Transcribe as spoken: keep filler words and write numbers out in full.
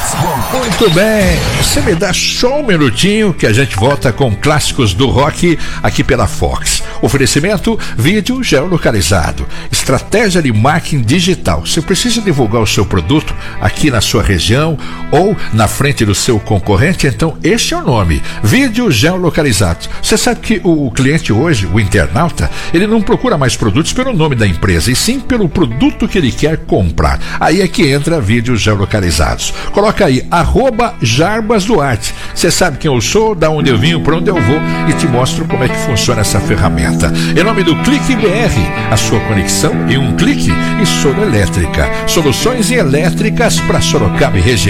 Muito bem, você me dá só um minutinho que a gente volta com clássicos do rock aqui pela Fox. Oferecimento, vídeo geolocalizado, estratégia de marketing digital. Você precisa divulgar o seu produto aqui na sua região ou na frente do seu concorrente, então este é o nome, vídeo geolocalizado. Você sabe que o cliente hoje, o internauta, ele não procura mais produtos pelo nome da empresa, e sim pelo produto que ele quer comprar. Aí é que entra vídeos geolocalizados. Coloca aí, arroba Jarbas Duarte. Você sabe quem eu sou, da onde eu vim, para onde eu vou, e te mostro como é que funciona essa ferramenta. Em nome do Clique B R, a sua conexão em um clique, e Solo Elétrica, soluções elétricas para Sorocaba e região.